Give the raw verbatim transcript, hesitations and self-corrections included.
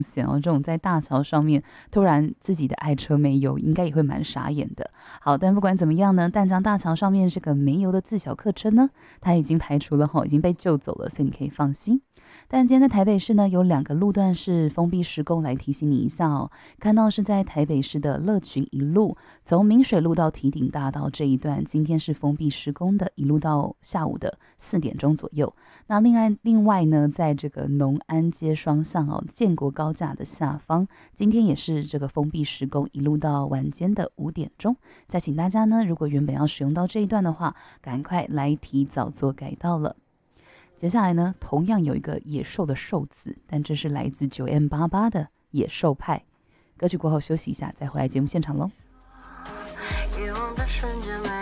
险哦，这种在大桥上面突然自己的爱车没油，应该也会蛮傻眼的。好，但不管怎么样呢，淡江大桥上面这个没油的自小客车呢，它已经排除了哈，已经被救走了，所以你可以放心。但今天在台北市呢，有两个路段是封闭施工，来提醒你一下哦。看到是在台北市的乐群一路，从明水路到提顶大道这一段，今天是封闭施工的，一路到下午的四点钟左右。那另外另外呢，在这个农安街双向哦，建国高架的下方，今天也是这个封闭施工，一路到晚间的五点钟。再请大家呢，如果原本要使用到这一段的话，赶快来提早做改道了。接下来呢，同样有一个野兽的兽字，但这是来自九 M 八八的野兽派。歌曲过后休息一下，再回来节目现场喽。遗忘的瞬间